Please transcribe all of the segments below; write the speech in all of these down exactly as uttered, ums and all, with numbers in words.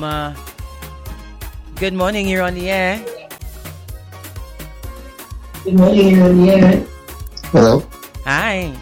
Uh, good morning, you're on the air. Good morning, you're on the air. Hello. Hi.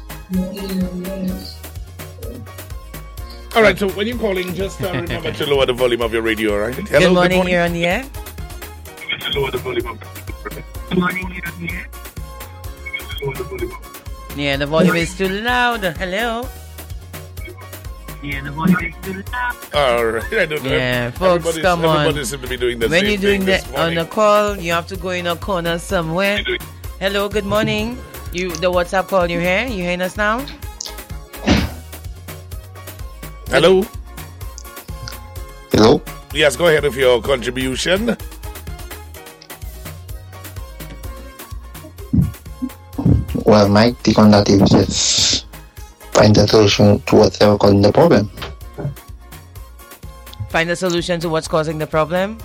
All right, so when you're calling, just uh, remember to lower the volume of your radio, all right? Hello, good, morning, good morning, you're on the air. Lower the volume of Good morning, you're on the air. Lower the volume of Yeah, the volume is too loud. Hello. Yeah, the volume is too loud. All right, I don't know. Yeah, folks, everybody's, come on. Everybody seems to be doing the when same you're doing thing that on a call, you have to go in a corner somewhere. Hello, good morning. You, the WhatsApp call, you hear? You hearing us now? Hello. Hello. Yes, go ahead with your contribution. Well, my take on that is just find a solution to whatever causing the problem. Find a solution to what's causing the problem?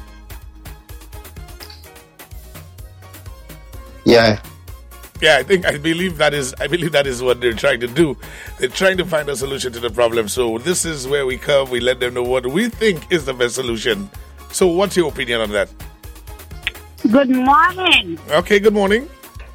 Yeah. Yeah, I think I believe that is I believe that is what they're trying to do. They're trying to find a solution to the problem. So this is where we come. We let them know what we think is the best solution. So what's your opinion on that? Good morning. Okay, good morning.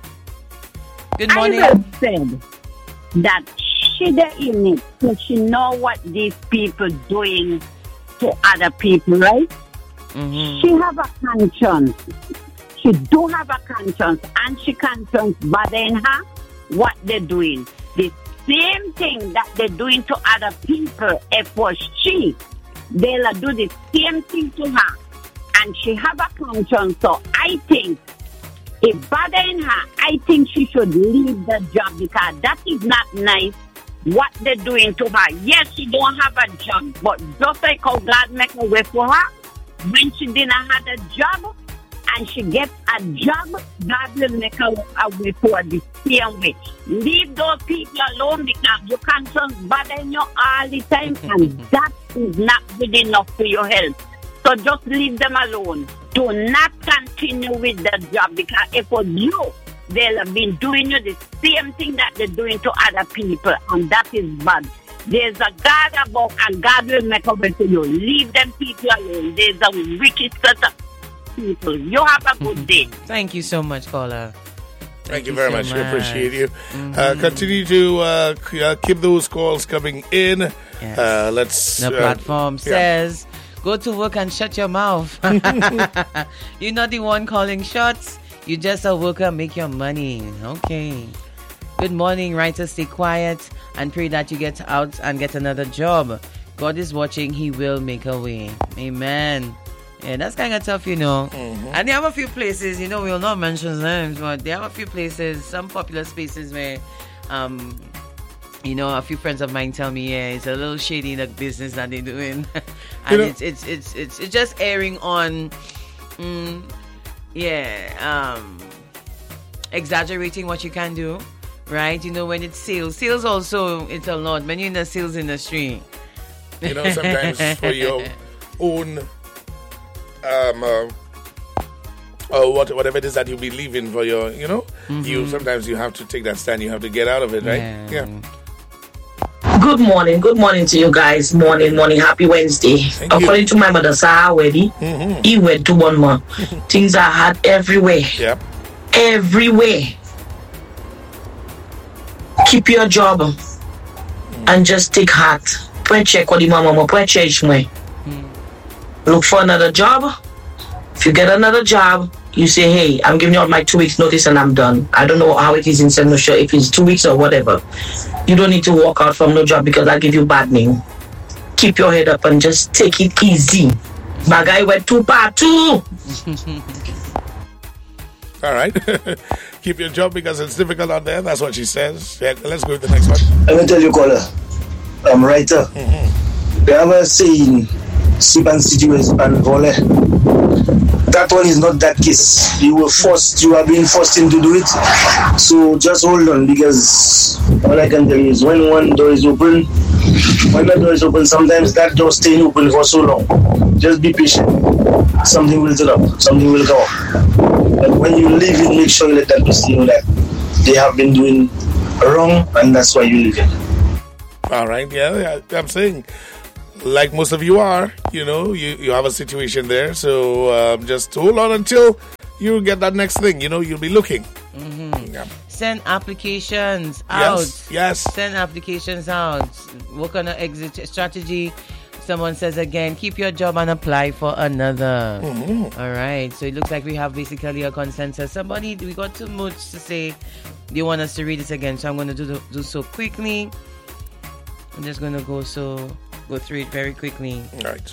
Good morning. I said that she the in it, so she know what these people doing to other people, right? Mm-hmm. She have a conscience. She do have a conscience, and she conscience bothering her what they're doing. The same thing that they're doing to other people, if was she, they'll do the same thing to her. And she have a conscience, so I think if bothering her, I think she should leave the job because that is not nice what they're doing to her. Yes, she don't have a job, but just like how God make a way for her, when she didn't have a job and she gets a job, God will make a, a way for her the same way. Leave those people alone because your conscience bothering you all the time and that is not good enough for your health. So just leave them alone. Do not continue with the job because if it was you, they'll have been doing you the same thing that they're doing to other people, and that is bad. There's a God above, and God will make a way for you. Leave them people alone. There's a wicked set of people. You have a good day. Thank you so much, caller. Thank, Thank you you very so much. much. We appreciate you. Mm-hmm. Uh, continue to uh, c- uh, keep those calls coming in. Yes. Uh, let's. The uh, platform yeah. says, go to work and shut your mouth. You're not the one calling shots. You just a worker, make your money. Okay. Good morning, writers. Stay quiet and pray that you get out and get another job. God is watching. He will make a way. Amen. Yeah, that's kind of tough, you know. Mm-hmm. And they have a few places, you know, we will not mention names, but they have a few places, some popular spaces where, um, you know, a few friends of mine tell me, yeah, it's a little shady, the business that they're doing. and You know, it's, it's, it's, it's, it's just airing on, mm, yeah, um, exaggerating what you can do, right? You know, when it's sales, sales also, it's a lot. When you're in the sales industry, you know, sometimes for your own, um, uh, or what, whatever it is that you believe in for your, you know, mm-hmm. you sometimes you have to take that stand. You have to get out of it, right? Yeah. yeah. Good morning. Good morning to you guys. Morning, morning. Happy Wednesday. Thank According you. to my mother, Sarah Weddy, Mm-hmm. he went to one month. Things are hard everywhere. Yep. Everywhere. Keep your job and just take heart. Put check what the mama put check me. Look for another job. If you get another job, you say, hey, I'm giving you all my two weeks notice and I'm done. I don't know how it is in Saint Lucia, if it's two weeks or whatever. You don't need to walk out from no job because I'll give you bad name. Keep your head up and just take it easy. My guy went too bad too. All right. Keep your job because it's difficult out there. That's what she says. Yeah, let's go with the next one. Let me tell you, caller. I'm writer. Mm-hmm. They have a saying, sip and situation and volley. That one is not that case. You were forced, you are being forced into do it. So just hold on because all I can tell you is when one door is open, when that door is open, sometimes that door stays open for so long. Just be patient. Something will turn up, something will come up. But when you leave it, make sure you let that person know that they have been doing wrong and that's why you leave it. All right. Yeah, yeah, I'm saying like most of you are, you know, you, you have a situation there. So um, just hold on until you get that next thing. You know, you'll be looking. Mm-hmm. Yeah. Send applications out. Yes, yes. Send applications out. Work on an exit strategy. Someone says again, keep your job and apply for another. Mm-hmm. All right. So it looks like we have basically a consensus. Somebody, we got too much to say. They want us to read it again. So I'm going to do, the, do so quickly. I'm just going to go so go through it very quickly. All right.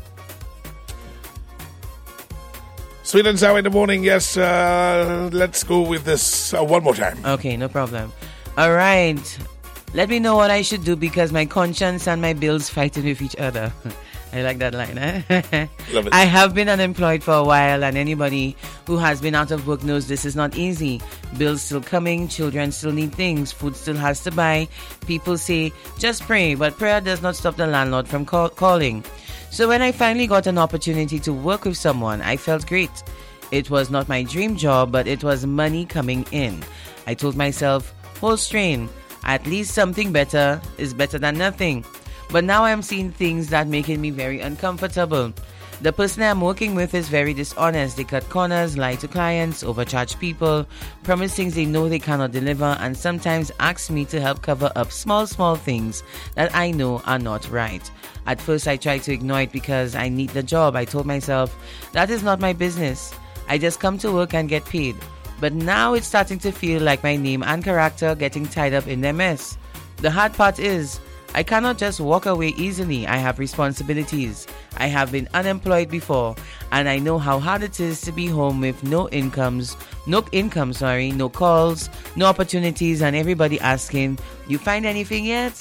Sweet and sour in the morning. Yes. Uh, let's go with this uh, one more time. Okay, no problem. All right. Let me know what I should do because my conscience and my bills fighting with each other. I like that line. Eh? Love it. I have been unemployed for a while, and anybody who has been out of work knows this is not easy. Bills still coming, children still need things, food still has to buy. People say, just pray, but prayer does not stop the landlord from call- calling. So when I finally got an opportunity to work with someone, I felt great. It was not my dream job, but it was money coming in. I told myself, hold strain. At least something better is better than nothing. But now I'm seeing things that making me very uncomfortable. The person I'm working with is very dishonest. They cut corners, lie to clients, overcharge people, promise things they know they cannot deliver, and sometimes ask me to help cover up small, small things that I know are not right. At first, I tried to ignore it because I need the job. I told myself, that is not my business. I just come to work and get paid. But now it's starting to feel like my name and character getting tied up in their mess. The hard part is, I cannot just walk away easily. I have responsibilities. I have been unemployed before, and I know how hard it is to be home with no incomes, no income, sorry, no calls, no opportunities, and everybody asking, you find anything yet?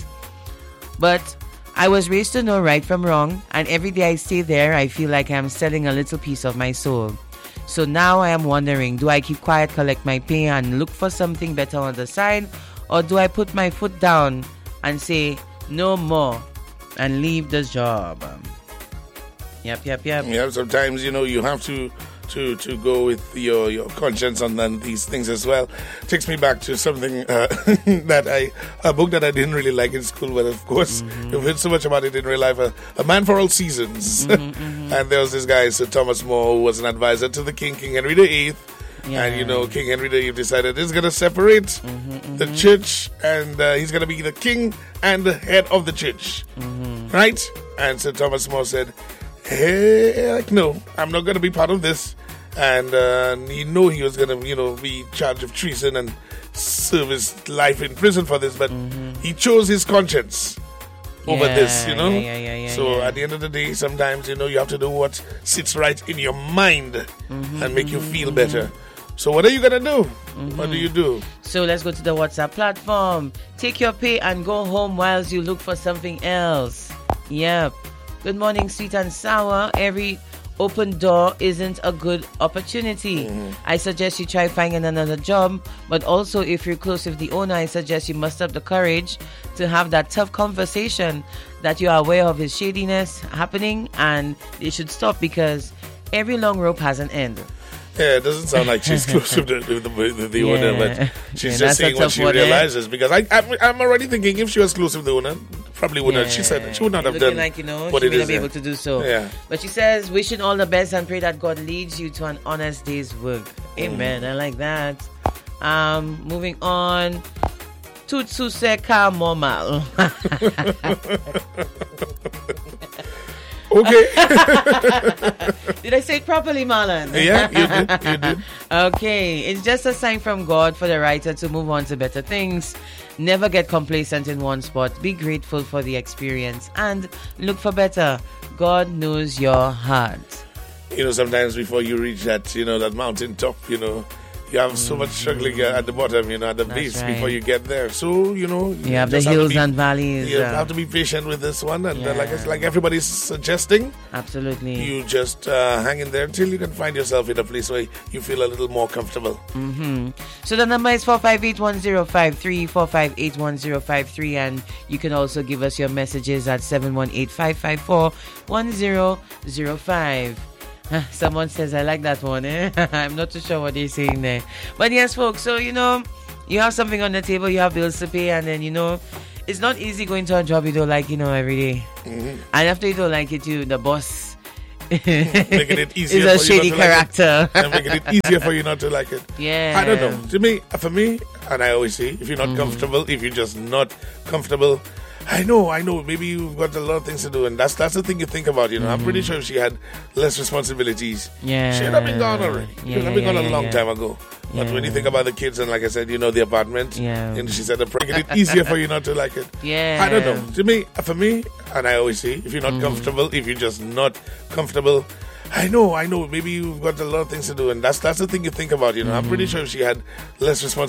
But I was raised to know right from wrong, and every day I stay there, I feel like I'm selling a little piece of my soul. So now I am wondering, do I keep quiet, collect my pay, and look for something better on the side? Or do I put my foot down and say, no more, and leave the job? Yep, yep, yep. Yeah, sometimes, you know, you have to to, to go with your, your conscience on on these things as well. Takes me back to something uh, that I, a book that I didn't really like in school, but of course, Mm-hmm. you've heard so much about it in real life. Uh, a Man for All Seasons. Mm-hmm, mm-hmm. And there was this guy, Sir Thomas More, who was an advisor to the king, King Henry the Eighth. Yeah. And, you know, King Henry the Eighth decided he's going to separate Mm-hmm, mm-hmm. the church, and uh, he's going to be the king and the head of the church. Mm-hmm. Right? And Sir Thomas More said, heck no, I'm not going to be part of this. And uh, he knew he was going to, you know, be charged of treason and serve his life in prison for this. But Mm-hmm. he chose his conscience over Yeah, this, you know. yeah, yeah, yeah, yeah, so yeah. at the end of the day, sometimes, you know, you have to do what sits right in your mind Mm-hmm, and make you feel better. So what are you going to do? What do you do? So let's go to the WhatsApp platform. Take your pay and go home whilst you look for something else. Yep. Good morning, sweet and sour. Every open door isn't a good opportunity. Mm-hmm. I suggest you try finding another job, but also if you're close with the owner, I suggest you muster up the courage to have that tough conversation that you are aware of his shadiness happening and they should stop because every long rope has an end. Yeah, it doesn't sound like she's close with the, with the, with the Yeah. owner, but she's Yeah, just that's a saying what tough she one, eh? realizes. Because I, I'm, I'm already thinking if she was close with the owner, probably wouldn't. She said she would not have Looking done like, you know, what she it may not is. be there. able to do so. Yeah. But she says, wishing all the best and pray that God leads you to an honest day's work. Amen. Mm. I like that. Um, moving on. Tutsuseka Momal. Okay. Did I say it properly, Marlon? Yeah, you did. You did. Okay, it's just a sign from God for the writer to move on to better things. Never get complacent in one spot. Be grateful for the experience and look for better. God knows your heart. You know, sometimes before you reach that, you know, that mountain top, you know, you have so much struggling uh, at the bottom, you know, at the That's base right. before you get there. So, you know, You have the just to hills be- and valleys. You uh, have to be patient with this one, and uh, like Yeah. like everybody's suggesting, Absolutely. you just uh, hang in there until you can find yourself in a place where you feel a little more comfortable. Mm-hmm. So the number is four five eight one zero five three, four five eight one zero five three, and you can also give us your messages at seven one eight five five four one zero zero five. Someone says, I like that one, eh? I'm not too sure what they're saying there. But yes, folks, so, you know, you have something on the table, you have bills to pay, and then, you know, it's not easy going to a job you don't like, you know, every day. Mm-hmm. And after you don't like it, you the boss making it easier is a for shady you not to character. like it, and making it easier for you not to like it. Yeah. I don't know. To me, for me, and I always say, if you're not Mm-hmm. comfortable, if you're just not comfortable, I know, I know. Maybe you've got a lot of things to do, and that's that's the thing you think about. You know, I'm pretty sure if she had less responsibilities, Yeah. she'd have been gone already. Yeah, She'd have yeah, been gone yeah, a long yeah. time ago. But Yeah. when you think about the kids, and like I said, you know, the apartment, Yeah. and she said, making it easier for you not to like it. Yeah. I don't know. To me, for me, and I always say, if you're not Mm-hmm. comfortable, if you're just not comfortable, I know, I know. Maybe you've got a lot of things to do, and that's that's the thing you think about. You know, I'm pretty sure if she had less responsibilities.